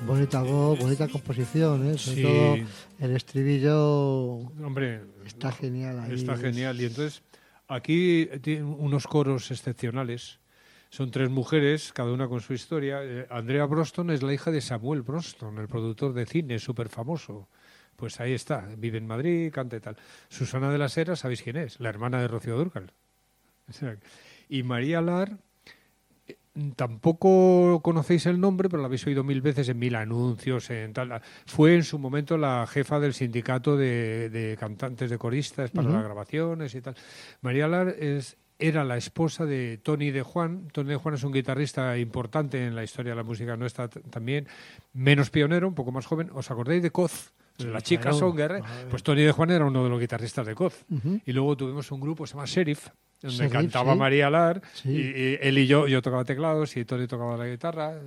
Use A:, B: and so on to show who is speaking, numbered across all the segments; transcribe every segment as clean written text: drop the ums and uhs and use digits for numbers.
A: Bonita voz, bonita composición, ¿eh? Sobre
B: Sí.
A: todo el estribillo.
B: Hombre,
A: Está genial ahí.
B: está genial. Y entonces, aquí tiene unos coros excepcionales. Son 3 mujeres, cada una con su historia. Andrea Broston es la hija de Samuel Broston, el productor de cine súper famoso. Pues ahí está, vive en Madrid, canta y tal. Susana de las Heras, ¿sabéis quién es? La hermana de Rocío Dúrcal. O sea, y María Lar, tampoco conocéis el nombre, pero la habéis oído 1000 veces en 1000 anuncios, en tal. Fue en su momento la jefa del sindicato de cantantes, de coristas para las grabaciones y tal. María Lar era la esposa de Tony de Juan. Tony de Juan es un guitarrista importante en la historia de la música nuestra también, menos pionero, un poco más joven. ¿Os acordáis de Coz?
A: Sí,
B: La chica
A: claro.
B: Songer, pues Tony de Juan era uno de los guitarristas de Coz. Y luego tuvimos un grupo que se llama Sheriff, donde
A: Sheriff,
B: cantaba
A: sí.
B: María Lar,
A: Sí.
B: y él y yo tocaba teclados y Tony tocaba la guitarra.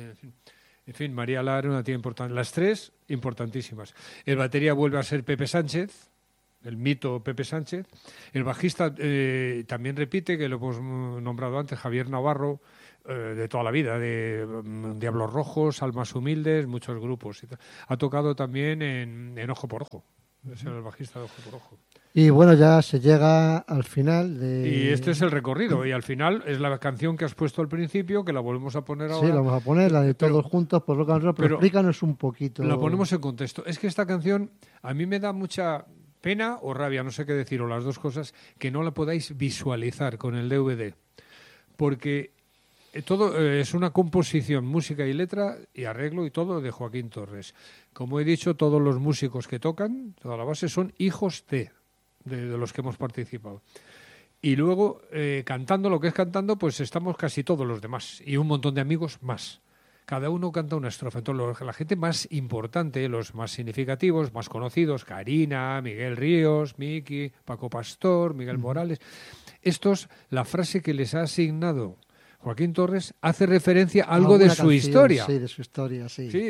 B: En fin, María Lar era una tía importante. Las 3, importantísimas. El batería vuelve a ser Pepe Sánchez, el mito Pepe Sánchez. El bajista también repite, que lo hemos nombrado antes, Javier Navarro, de toda la vida, de Diablos Rojos, Almas Humildes, muchos grupos. Y tal. Ha tocado también en Ojo por Ojo. Es el bajista de Ojo por Ojo.
A: Y bueno, ya se llega al final
B: Y este es el recorrido. Y al final es la canción que has puesto al principio, que la volvemos a poner ahora.
A: Sí, la vamos a poner, la de
B: Pero-
A: Todos Juntos por Rock and Roll, pero explícanos un poquito.
B: La ponemos en contexto. Es que esta canción a mí me da mucha pena o rabia, no sé qué decir, o las dos cosas, que no la podáis visualizar con el DVD. Porque todo es una composición, música y letra y arreglo y todo de Joaquín Torres. Como he dicho, todos los músicos que tocan, toda la base, son hijos de los que hemos participado. Y luego, cantando lo que es cantando, pues estamos casi todos los demás y un montón de amigos más. Cada uno canta una estrofa. Entonces, la gente más importante, los más significativos, más conocidos, Karina, Miguel Ríos, Miki, Paco Pastor, Miguel Morales, estos, la frase que les ha asignado Joaquín Torres hace referencia a algo de
A: Alguna
B: su
A: canción,
B: historia.
A: Sí, de su historia, sí.
B: Sí,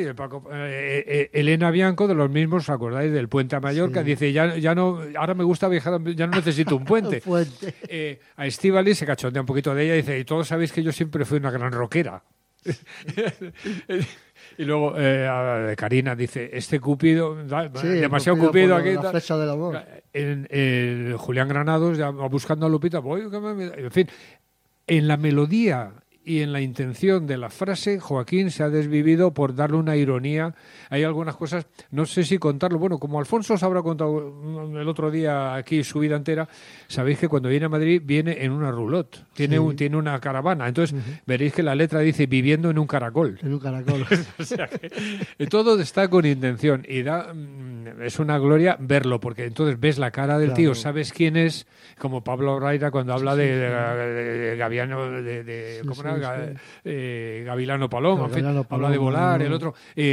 B: Elena Bianco, de los mismos, ¿os acordáis? Del Puente a Mallorca,
A: Sí.
B: dice, ya no, ahora me gusta viajar, ya no necesito un puente.
A: Fuente.
B: A Estíbaliz se cachondea un poquito de ella y dice, y todos sabéis que yo siempre fui una gran rockera. Y luego Karina dice, este Cupido,
A: Sí,
B: demasiado
A: Cupido
B: Cupido
A: por
B: aquí.
A: la
B: tal.
A: flecha del amor.
B: Julián Granados, ya va buscando a Lupita, en fin, en la melodía y en la intención de la frase, Joaquín se ha desvivido por darle una ironía. Hay algunas cosas, no sé si contarlo, bueno, como Alfonso os habrá contado el otro día aquí su vida entera, sabéis que cuando viene a Madrid viene en una roulotte, tiene una caravana, entonces veréis que la letra dice viviendo en un caracol.
A: En un caracol.
B: O sea que todo está con intención y es una gloria verlo, porque entonces ves la cara del tío, sabes quién es, como Pablo Raira cuando habla de Gaviano, ¿cómo era? Gavilano Paloma, en fin,
A: Gavilano
B: habla de
A: Paloma,
B: volar, el otro.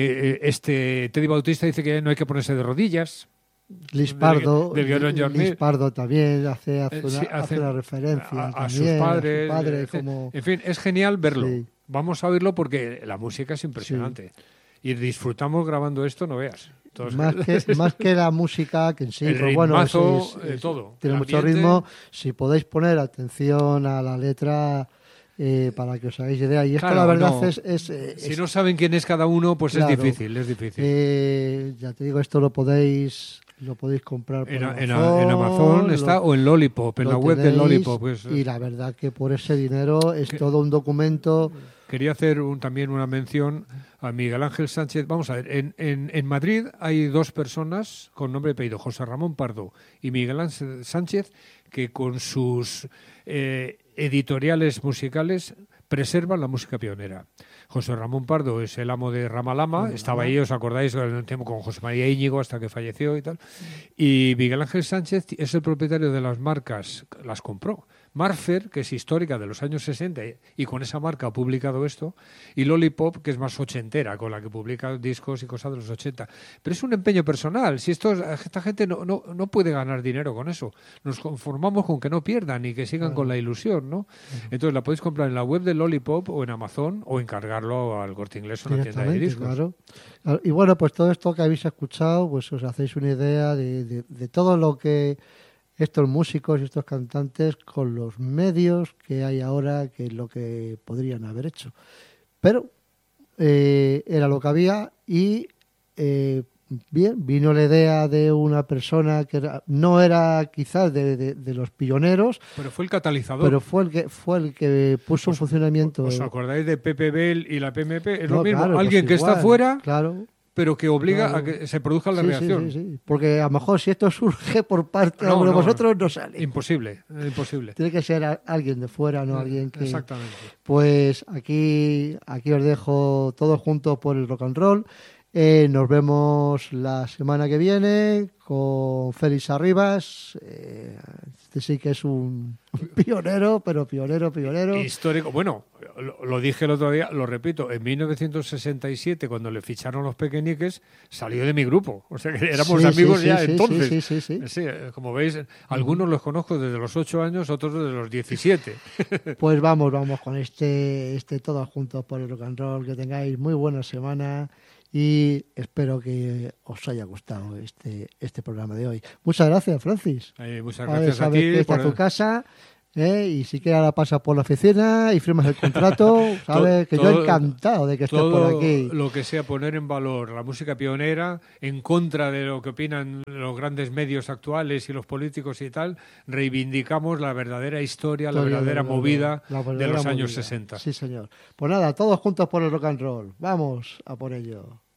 B: Teddy Bautista dice que no hay que ponerse de rodillas.
A: Liz Pardo,
B: del Guerrero Jornet.
A: Liz Pardo también hace
B: hace
A: una referencia
B: a sus
A: también,
B: padres.
A: a su padre, como...
B: En fin, es genial verlo.
A: Sí.
B: Vamos a oírlo porque la música es impresionante. Y disfrutamos grabando esto, no veas. Entonces,
A: más que la música, que en sí,
B: el
A: pues bueno,
B: ritmazo, todo.
A: Tiene
B: El
A: mucho
B: ambiente.
A: ritmo. Si podéis poner atención a la letra para que os hagáis idea. Y esto,
B: Claro,
A: la verdad,
B: no. Si no saben quién es cada uno, pues
A: claro,
B: es difícil.
A: Ya te digo, esto lo podéis comprar por
B: En
A: Amazon,
B: Amazon está, o en Lollipop, en la web de Lollipop. Pues,
A: y la verdad que por ese dinero es todo un documento.
B: Quería hacer también una mención a Miguel Ángel Sánchez. Vamos a ver, en Madrid hay 2 personas con nombre y apellido, José Ramón Pardo y Miguel Ángel Sánchez, que con sus editoriales musicales preservan la música pionera. José Ramón Pardo es el amo de Ramalama, estaba ahí, os acordáis, con José María Íñigo hasta que falleció y tal. Y Miguel Ángel Sánchez es el propietario de las marcas, las compró. Marfer, que es histórica de los años 60 y con esa marca ha publicado esto, y Lollipop, que es más ochentera, con la que publica discos y cosas de los 80. Pero es un empeño personal. Si esta gente no puede ganar dinero con eso. Nos conformamos con que no pierdan y que sigan con la ilusión, ¿no? Entonces la podéis comprar en la web de Lollipop o en Amazon o encargarlo al Corte Inglés o en una tienda de discos.
A: Claro. Y bueno, pues todo esto que habéis escuchado, pues os hacéis una idea de todo lo que estos músicos y estos cantantes, con los medios que hay ahora, que es lo que podrían haber hecho. Pero era lo que había y bien, vino la idea de una persona que no era quizás de los pioneros,
B: Pero fue el catalizador.
A: pero fue el que puso en funcionamiento.
B: ¿Os acordáis de Pepe Bell y la PMP? Es
A: No,
B: lo mismo.
A: claro,
B: Alguien
A: pues
B: que
A: igual,
B: está fuera,
A: claro,
B: pero que obliga
A: claro.
B: a que se produzca la
A: Sí,
B: reacción.
A: sí. Porque a lo mejor si esto surge por parte de
B: No,
A: alguno de
B: no,
A: vosotros no sale.
B: Imposible.
A: Tiene que ser alguien de fuera, no alguien que...
B: Exactamente.
A: Pues aquí os dejo todos juntos por el rock and roll. Nos vemos la semana que viene con Félix Arribas. Este sí que es un pionero, pero pionero.
B: Histórico. Bueno, lo dije el otro día, lo repito, en 1967, cuando le ficharon los Pequeñiques, salió de mi grupo. O sea que éramos amigos ya entonces.
A: Sí.
B: Sí, como veis, algunos los conozco desde los 8 años, otros desde los 17.
A: Pues vamos con este todos juntos por el rock and roll. Que tengáis muy buena semana. Y espero que os haya gustado este programa de hoy. Muchas gracias, Francis.
B: Muchas gracias a
A: sabes
B: ti.
A: que esta es tu casa, y si quieres la pasas por la oficina y firmas el contrato. Sabes que yo encantado de que estés por aquí.
B: Lo que sea poner en valor la música pionera, en contra de lo que opinan los grandes medios actuales y los políticos y tal, reivindicamos la verdadera historia, la verdadera movida de los años 60.
A: Sí, señor. Pues nada, todos juntos por el rock and roll. Vamos a por ello.